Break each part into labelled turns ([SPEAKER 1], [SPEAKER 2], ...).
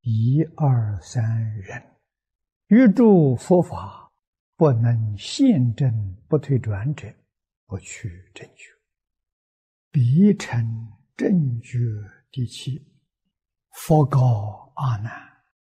[SPEAKER 1] 一二三人，欲诸佛法不能现证不退转者，不取正觉。彼成正觉第七。佛告阿难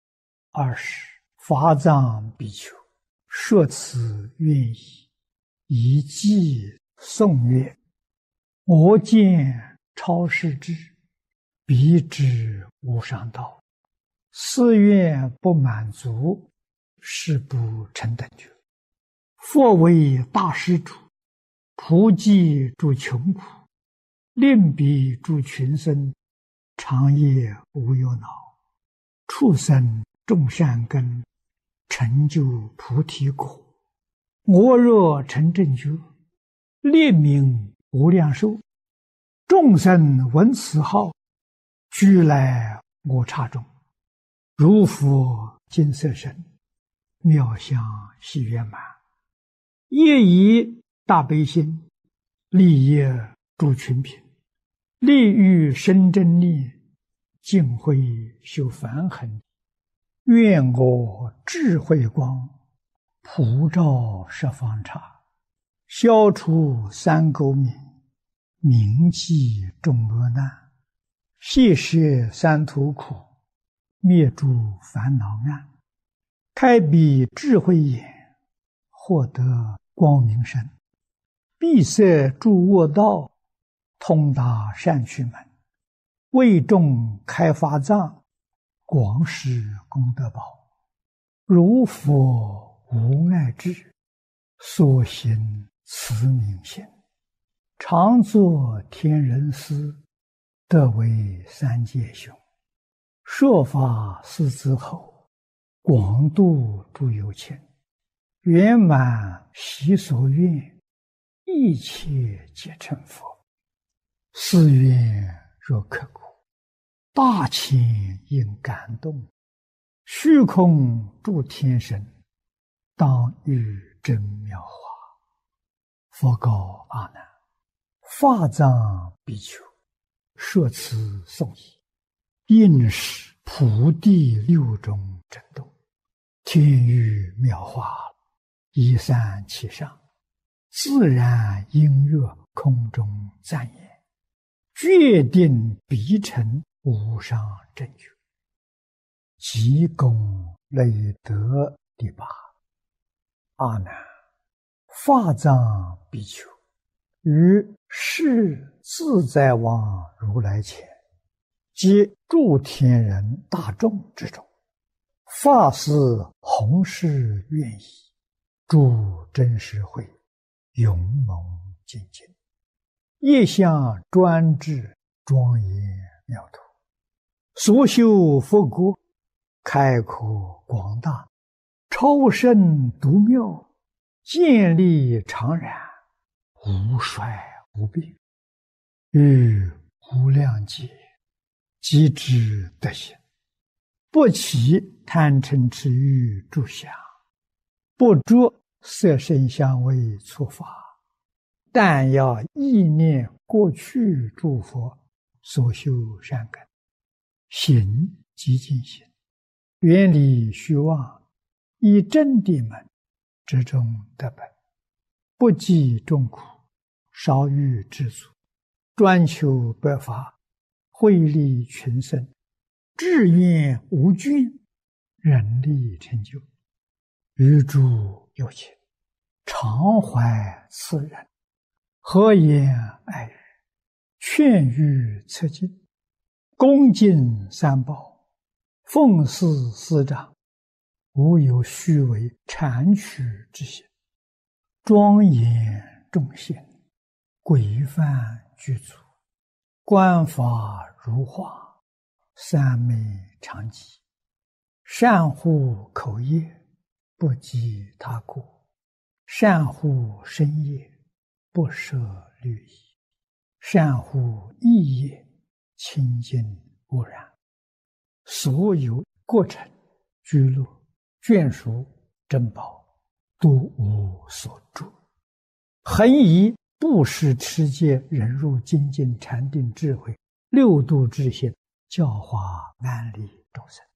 [SPEAKER 1] ：20法藏比丘，说此愿意，一记诵曰：我见超世智，彼之无上道。寺愿不满足，是不成等觉。佛为大施主，普济诸穷苦，令彼诸群生，长夜无忧恼，畜生种善根，成就菩提果。我若成正觉，列名无量寿，众生闻此号，俱来我刹中。如佛金色身，妙相喜圆满，业以大悲心，利益诸群品，利欲生真念，尽慧修梵行。愿我智慧光，普照十方刹，消除三垢冥，铭记众恶难，谢摄三途苦，灭诸烦恼暗，开彼智慧眼，获得光明身，闭塞诸恶道，通达善趣门，为众开法藏，广施功德宝。如佛无碍智，所行慈悯心，常作天人师，得为三界雄。说法四子后，广度诸有情，圆满习所愿，一切皆成佛。誓愿若刻苦，大千应感动，虚空诸天神，当遇真妙法。佛告阿难：法藏比丘，说此颂义，应是普地六种震动，天雨妙化，一散其上，自然音乐空中赞言，决定必成无上正觉。积功累德第八。阿难，法藏比丘于世自在王如来前，皆诸天人大众之中，发誓弘誓愿意，诸真实会勇猛精进，业相专制，庄严妙土，所修佛国，开阔广大，超胜独妙，建立常然，无衰无病，于无量劫即知德行，不起贪嗔痴欲诸相，不着色声香味触法，但要意念过去诸佛所修善根，行即净行，远离虚妄，以真谛门之中得本，不计众苦，少欲知足，专求百法，惠利群生，志愿无倦，人力成就。于诸有情，常怀慈仁，和颜爱语，劝喻策进，恭敬三宝，奉事师长，无有虚伪谄曲之心，庄严众贤，规范具足，观法如画，三昧常寂，善护口业，不及他过，善护身业，不舍律仪，善护意业，清净无染。所有过程、居乐、眷属、珍宝，都无所住。恒以布施、持戒、忍辱、精进、禅定、智慧六度之心，教化安利众生。